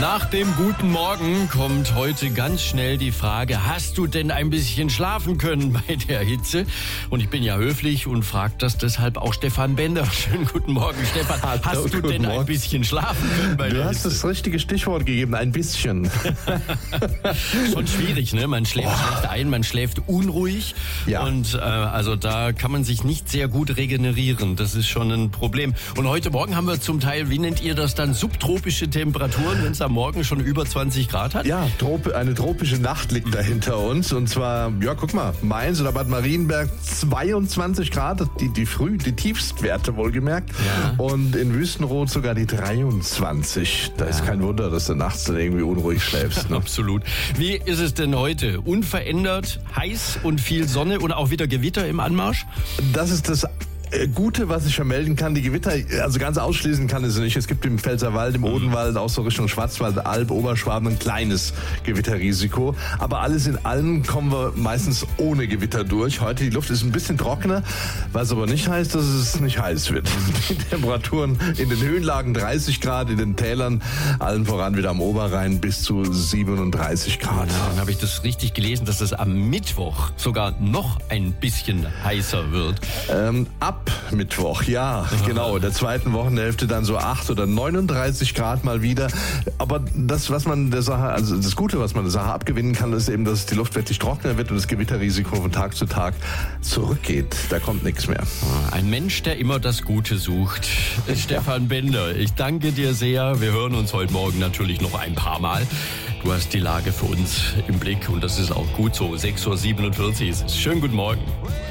Nach dem guten Morgen kommt heute ganz schnell die Frage, hast du denn ein bisschen schlafen können bei der Hitze? Und ich bin ja höflich und frage das deshalb auch Stefan Bender. Schönen guten Morgen, Stefan. Hast du denn ein bisschen schlafen können bei der Hitze? Du hast das richtige Stichwort gegeben, ein bisschen. Schon schwierig, ne? Man schläft schlecht ein, man schläft unruhig. Ja. Und also da kann man sich nicht sehr gut regenerieren. Das ist schon ein Problem. Und heute Morgen haben wir zum Teil, wie nennt ihr das dann, subtropische Temperaturen, wenn es am Morgen schon über 20 Grad hat? Ja, eine tropische Nacht liegt da hinter uns. Und zwar, ja, guck mal, Mainz oder Bad Marienberg 22 Grad, die Tiefstwerte wohlgemerkt. Ja. Und in Wüstenrot sogar die 23. Da ist kein Wunder, dass du nachts dann irgendwie unruhig schläfst. Ne? Absolut. Wie ist es denn heute? Unverändert, heiß und viel Sonne und auch wieder Gewitter im Anmarsch? Das ist das Gute, was ich vermelden kann. Die Gewitter, also ganz ausschließen kann es nicht. Es gibt im Pfälzerwald, im Odenwald, auch so Richtung Schwarzwald, Alb, Oberschwaben ein kleines Gewitterrisiko. Aber alles in allem kommen wir meistens ohne Gewitter durch. Heute die Luft ist ein bisschen trockener, was aber nicht heißt, dass es nicht heiß wird. Die Temperaturen in den Höhenlagen 30 Grad, in den Tälern, allen voran wieder am Oberrhein bis zu 37 Grad. Ja, dann habe ich das richtig gelesen, dass es am Mittwoch sogar noch ein bisschen heißer wird. Ab Mittwoch, ja, genau. Der zweiten Wochenhälfte dann so 8 oder 39 Grad mal wieder. Aber das, was man der Sache, also das Gute, was man der Sache abgewinnen kann, ist eben, dass die Luft wirklich trockener wird und das Gewitterrisiko von Tag zu Tag zurückgeht. Da kommt nichts mehr. Ein Mensch, der immer das Gute sucht. Stefan Bender, ich danke dir sehr. Wir hören uns heute Morgen natürlich noch ein paar Mal. Du hast die Lage für uns im Blick und das ist auch gut so. 6:47 Uhr ist es. Schönen guten Morgen.